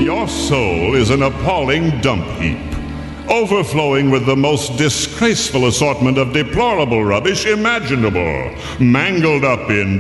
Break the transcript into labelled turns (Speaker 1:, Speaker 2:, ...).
Speaker 1: Your soul is an appalling dump heap, overflowing with the most disgraceful assortment of deplorable rubbish imaginable, mangled up in